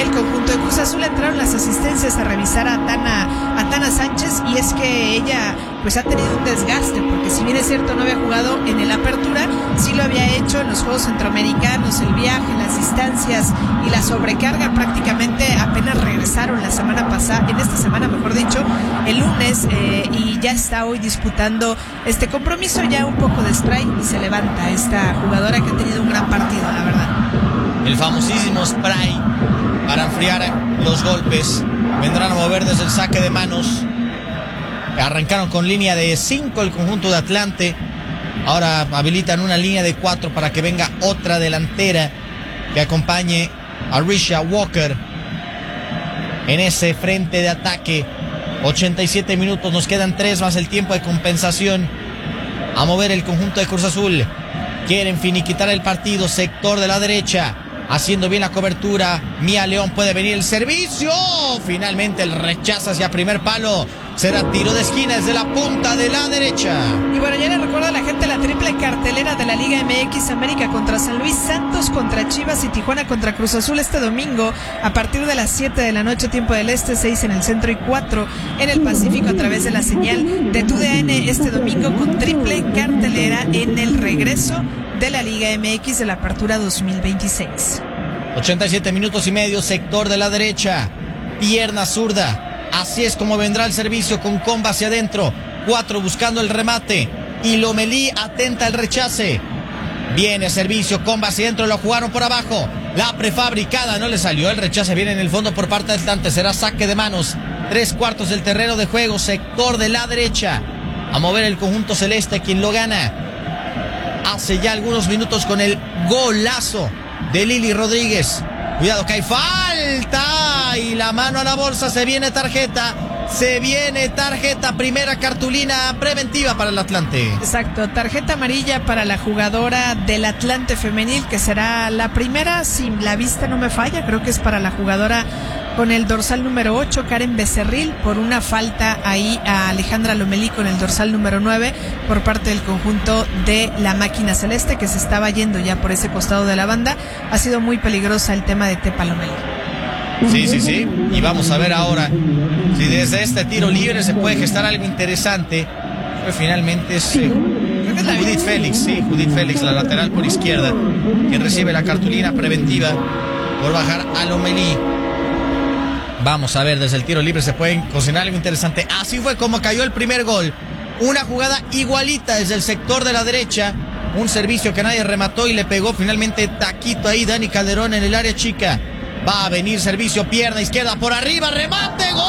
el conjunto de Cruz Azul. Entraron las asistencias a revisar a Tana Sánchez, y es que ella pues ha tenido un desgaste, porque si bien es cierto no había jugado en el Apertura, sí lo había hecho en los Juegos Centroamericanos. El viaje, las distancias y la sobrecarga prácticamente apenas regresaron la semana pasada, en esta semana mejor dicho, el lunes, y ya está hoy disputando este compromiso, ya un poco de strike, y se levanta esta jugadora que ha tenido un gran partido, la verdad. El famosísimo spray para enfriar los golpes. Vendrán a mover desde el saque de manos. Arrancaron con línea de 5 el conjunto de Atlante. Ahora habilitan una línea de 4 para que venga otra delantera que acompañe a Risha Walker en ese frente de ataque. 87 minutos, nos quedan 3 más el tiempo de compensación. A mover el conjunto de Cruz Azul. Quieren finiquitar el partido, sector de la derecha. Haciendo bien la cobertura, Mía León, puede venir el servicio. Finalmente el rechazo hacia primer palo. Será tiro de esquina desde la punta de la derecha. Y bueno, ya le recuerdo a la gente la triple cartelera de la Liga MX: América contra San Luis, Santos contra Chivas y Tijuana contra Cruz Azul este domingo a partir de las 7 de la noche, tiempo del este, 6 en el centro y 4 en el Pacífico, a través de la señal de TUDN este domingo, con triple cartelera en el regreso de la Liga MX de la Apertura 2026. 87 minutos y medio, sector de la derecha, pierna zurda. Así es como vendrá el servicio, con Comba hacia adentro. 4 buscando el remate. Y Lomelí atenta al rechace. Viene servicio, Comba hacia adentro, lo jugaron por abajo. La prefabricada no le salió. El rechace viene en el fondo por parte de Atlante. Será saque de manos. 3/4 del terreno de juego, sector de la derecha. A mover el conjunto celeste, quien lo gana hace ya algunos minutos con el golazo de Lili Rodríguez. Cuidado que hay falta, y la mano a la bolsa. Se viene tarjeta, primera cartulina preventiva para el Atlante. Exacto, tarjeta amarilla para la jugadora del Atlante femenil, que será la primera, si la vista no me falla, creo que es para la jugadora con el dorsal número 8, Karen Becerril, por una falta ahí a Alejandra Lomelí con el dorsal número 9 por parte del conjunto de la máquina celeste, que se estaba yendo ya por ese costado de la banda. Ha sido muy peligrosa el tema de Tepa Lomelí. Sí. Y vamos a ver ahora si desde este tiro libre se puede gestar algo interesante. Pues finalmente es Judith Félix, la lateral por izquierda, quien recibe la cartulina preventiva por bajar a Lomelí. Vamos a ver, desde el tiro libre se puede cocinar algo interesante. Así fue como cayó el primer gol. Una jugada igualita desde el sector de la derecha. Un servicio que nadie remató y le pegó finalmente taquito ahí Dani Calderón en el área chica. Va a venir servicio, pierna izquierda por arriba, remate, ¡gol!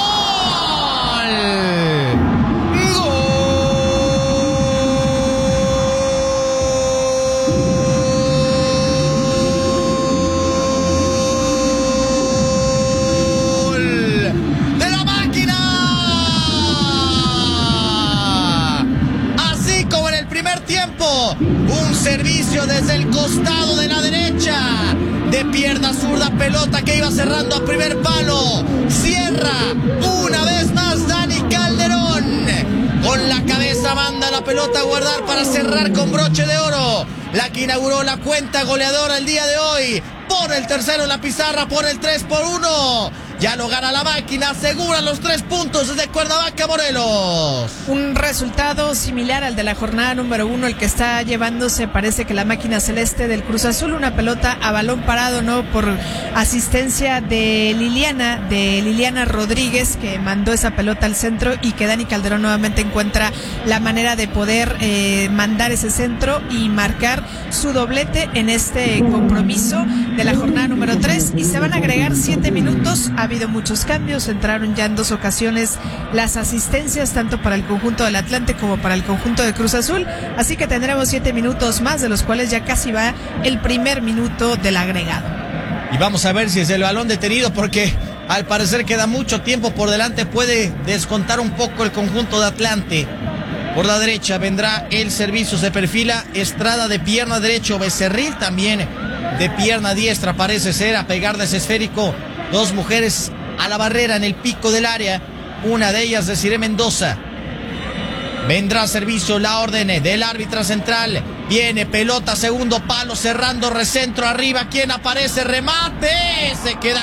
Un servicio desde el costado de la derecha, de pierna zurda, pelota que iba cerrando a primer palo. Cierra una vez más Dani Calderón. Con la cabeza manda la pelota a guardar para cerrar con broche de oro. La que inauguró la cuenta goleadora el día de hoy. Pone el tercero en la pizarra, pone el 3-1. Ya lo gana la máquina, asegura los 3 puntos desde Cuernavaca, Morelos. Un resultado similar al de la jornada número 1, el que está llevándose, parece que la máquina celeste del Cruz Azul. Una pelota a balón parado, ¿no? Por asistencia de Liliana Rodríguez, que mandó esa pelota al centro, y que Dani Calderón nuevamente encuentra la manera de poder mandar ese centro y marcar su doblete en este compromiso de la jornada número 3. Y se van a agregar 7 minutos. Ha habido muchos cambios, entraron ya en 2 ocasiones las asistencias, tanto para el conjunto del Atlante como para el conjunto de Cruz Azul, así que tendremos 7 minutos más, de los cuales ya casi va el primer minuto del agregado. Y vamos a ver si es el balón detenido, porque al parecer queda mucho tiempo por delante. Puede descontar un poco el conjunto de Atlante. Por la derecha vendrá el servicio, se perfila Estrada de pierna derecho, Becerril también de pierna diestra, parece ser, a pegar de ese esférico. 2 mujeres a la barrera en el pico del área, una de ellas Desiree Mendoza. Vendrá servicio, la orden del árbitro central. Viene pelota, segundo palo, cerrando, recentro arriba. ¿Quién aparece? Remate. Se queda con ella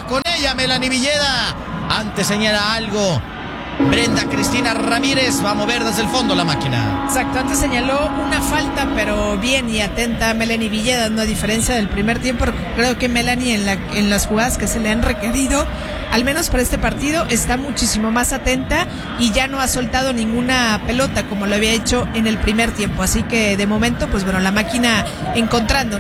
falla Melanie Villeda. Antes señala algo Brenda Cristina Ramírez. Va a mover desde el fondo la máquina. Exacto, antes señaló una falta, pero bien y atenta Melanie Villeda, a diferencia del primer tiempo. Creo que Melanie en las jugadas que se le han requerido, al menos para este partido, está muchísimo más atenta y ya no ha soltado ninguna pelota como lo había hecho en el primer tiempo. Así que de momento, pues bueno, la máquina encontrando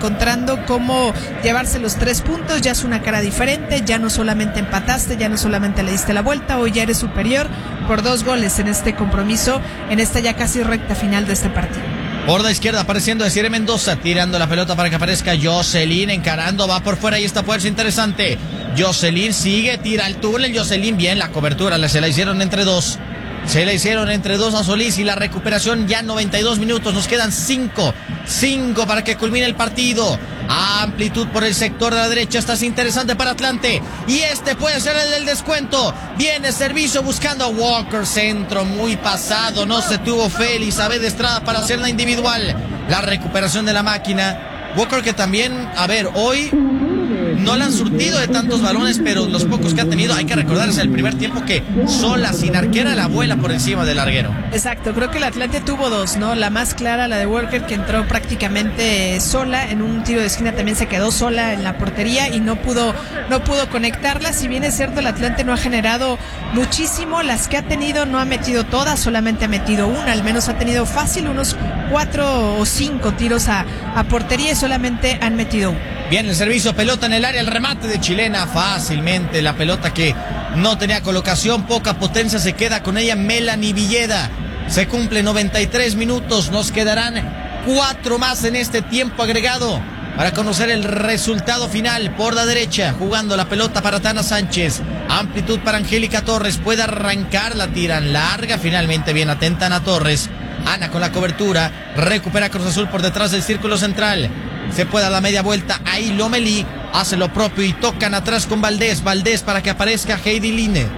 cómo llevarse los 3 puntos. Ya es una cara diferente, ya no solamente empataste, ya no solamente le diste la vuelta, hoy ya eres superior por 2 goles en este compromiso, en esta ya casi recta final de este partido. Borda izquierda apareciendo Desiree Mendoza, tirando la pelota para que aparezca Jocelyn, encarando, va por fuera y esta puede ser interesante. Jocelyn sigue, tira el túnel, Jocelyn bien, la cobertura se la hicieron entre dos. Se la hicieron entre dos a Solís y la recuperación ya 92 minutos. Nos quedan 5 para que culmine el partido. Amplitud por el sector de la derecha. Esta es interesante para Atlante. Y este puede ser el del descuento. Viene servicio buscando a Walker. Centro muy pasado. No se tuvo fe Elizabeth Estrada para hacer la individual. La recuperación de la máquina. Walker que también, hoy no la han surtido de tantos balones, pero los pocos que ha tenido, hay que recordar, es el primer tiempo que sola, sin arquera, la vuela por encima del larguero. Exacto, creo que el Atlante tuvo 2, ¿no? La más clara, la de Walker, que entró prácticamente sola, en un tiro de esquina también se quedó sola en la portería y no pudo conectarla. Si bien es cierto, el Atlante no ha generado muchísimo, las que ha tenido no ha metido todas, solamente ha metido una, al menos ha tenido fácil unos 4 o 5 tiros a portería y solamente han metido uno. Bien, el servicio, pelota en el área, el remate de Chilena fácilmente, la pelota que no tenía colocación, poca potencia, se queda con ella Melanie Villeda. Se cumple 93 minutos, nos quedarán 4 más en este tiempo agregado para conocer el resultado final. Por la derecha, jugando la pelota para Tana Sánchez, amplitud para Angélica Torres, puede arrancar, la tiran larga, finalmente bien atenta Ana Torres. Ana con la cobertura, recupera Cruz Azul por detrás del círculo central. Se puede a la media vuelta, ahí Lomelí hace lo propio y tocan atrás con Valdés para que aparezca Heidi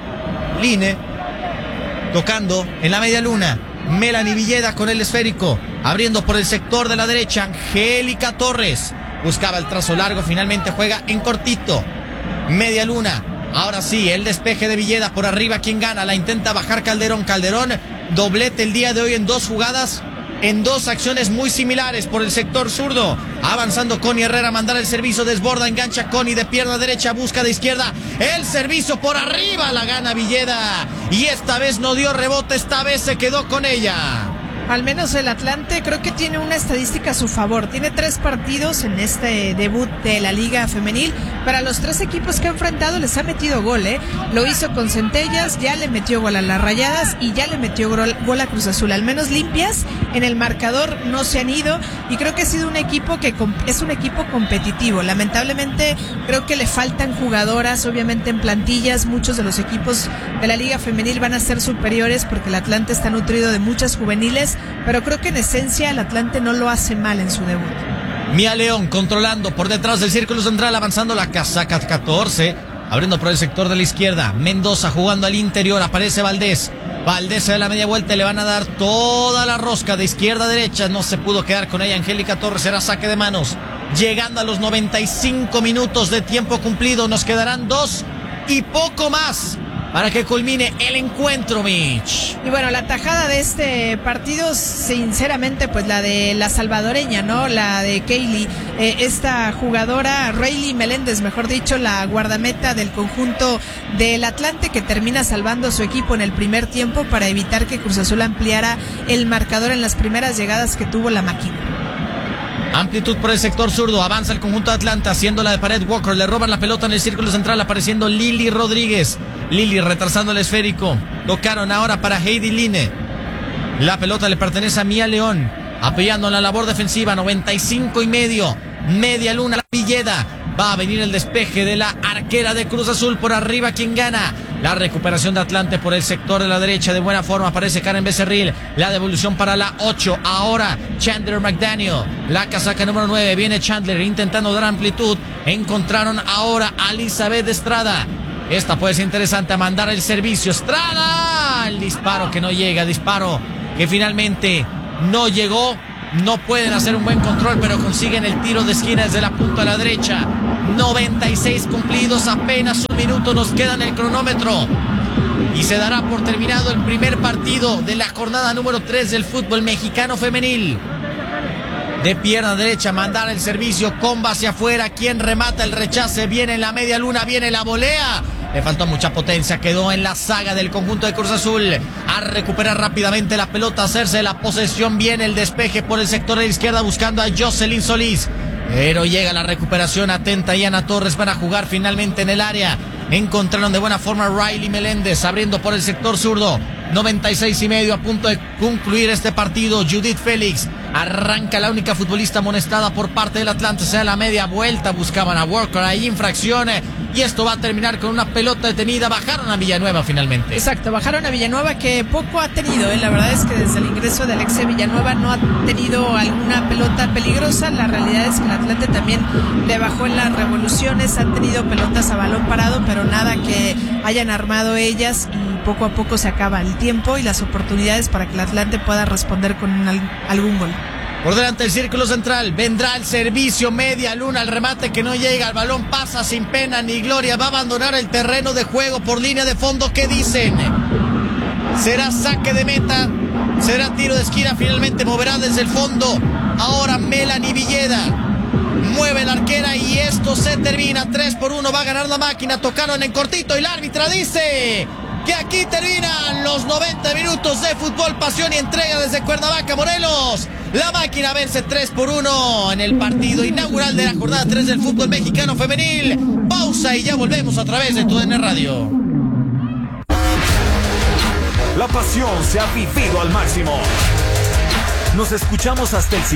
Line tocando en la media luna. Melanie Villeda con el esférico, abriendo por el sector de la derecha. Angélica Torres buscaba el trazo largo, finalmente juega en cortito. Media luna, ahora sí, el despeje de Villeda por arriba. ¿Quién gana? La intenta bajar Calderón, doblete el día de hoy en 2 jugadas, en 2 acciones muy similares por el sector zurdo. Avanzando Connie Herrera, mandar el servicio, desborda, engancha Connie de pierna derecha, busca de izquierda, el servicio por arriba, la gana Villeda. Y esta vez no dio rebote, esta vez se quedó con ella. Al menos el Atlante creo que tiene una estadística a su favor. Tiene 3 partidos en este debut de la Liga Femenil. Para los 3 equipos que ha enfrentado les ha metido gol, Lo hizo con Centellas, ya le metió gol a las Rayadas y ya le metió gol a Cruz Azul. Al menos limpias en el marcador no se han ido y creo que ha sido un equipo que es un equipo competitivo. Lamentablemente creo que le faltan jugadoras, obviamente en plantillas. Muchos de los equipos de la Liga Femenil van a ser superiores porque el Atlante está nutrido de muchas juveniles. Pero creo que en esencia el Atlante no lo hace mal en su debut. Mía León controlando por detrás del círculo central, avanzando la casaca 14, abriendo por el sector de la izquierda. Mendoza jugando al interior, aparece Valdés se da la media vuelta y le van a dar toda la rosca de izquierda a derecha. No se pudo quedar con ella Angélica Torres, era saque de manos. Llegando a los 95 minutos de tiempo cumplido, nos quedarán 2 y poco más para que culmine el encuentro, Mitch. Y bueno, la tajada de este partido, sinceramente, pues la de la salvadoreña, ¿no? La de Kaylee, esta jugadora, Rayleigh Meléndez, mejor dicho, la guardameta del conjunto del Atlante, que termina salvando a su equipo en el primer tiempo para evitar que Cruz Azul ampliara el marcador en las primeras llegadas que tuvo la máquina. Amplitud por el sector zurdo, avanza el conjunto de Atlanta, haciendo la de pared Walker, le roban la pelota en el círculo central, apareciendo Lili Rodríguez. Lili retrasando el esférico, tocaron ahora para Heidi Line. La pelota le pertenece a Mía León, apoyando en la labor defensiva, 95 y medio, media luna, la Villeda. Va a venir el despeje de la arquera de Cruz Azul por arriba. ¿Quién gana? La recuperación de Atlante por el sector de la derecha. De buena forma aparece Karen Becerril. La devolución para la 8. Ahora Chandler McDaniel. La casaca número 9. Viene Chandler intentando dar amplitud. Encontraron ahora a Elizabeth Estrada. Esta puede ser interesante, a mandar el servicio. Estrada. El disparo que no llega. Disparo que finalmente no llegó. No pueden hacer un buen control, pero consiguen el tiro de esquina desde la punta a la derecha. 96 cumplidos, apenas un minuto nos queda en el cronómetro. Y se dará por terminado el primer partido de la jornada número 3 del fútbol mexicano femenil. De pierna derecha, mandar el servicio, comba hacia afuera. Quien remata el rechace, viene en la media luna, viene la volea. Le faltó mucha potencia, quedó en la saga del conjunto de Cruz Azul. A recuperar rápidamente la pelota, hacerse la posesión. Viene el despeje por el sector de la izquierda buscando a Jocelyn Solís. Pero llega la recuperación, atenta y Ana Torres para jugar finalmente en el área. Encontraron de buena forma a Riley Meléndez abriendo por el sector zurdo. 96.5 a punto de concluir este partido. Judith Félix arranca, la única futbolista amonestada por parte del Atlante. Se da la media vuelta, buscaban a Walker, hay infracciones y esto va a terminar con una pelota detenida. Bajaron a Villanueva finalmente. Exacto, bajaron a Villanueva, que poco ha tenido, La verdad es que desde el ingreso de Alexia Villanueva no ha tenido alguna pelota peligrosa. La realidad es que el Atlante también le bajó en las revoluciones. Han tenido pelotas a balón parado, pero nada que hayan armado ellas, y poco a poco se acaba el tiempo y las oportunidades para que el Atlante pueda responder con algún gol. Por delante el círculo central, vendrá el servicio, media luna, el remate que no llega, el balón pasa sin pena ni gloria, va a abandonar el terreno de juego por línea de fondo. ¿Qué dicen? Será saque de meta, será tiro de esquina, finalmente moverá desde el fondo. Ahora Melanie Villeda mueve la arquera y esto se termina. 3-1, va a ganar la máquina. Tocaron en cortito y la árbitra dice que aquí terminan los 90 minutos de fútbol, pasión y entrega desde Cuernavaca, Morelos. La máquina vence 3-1 en el partido inaugural de la jornada 3 del fútbol mexicano femenil. Pausa y ya volvemos a través de TUDN Radio. La pasión se ha vivido al máximo. Nos escuchamos hasta el siguiente.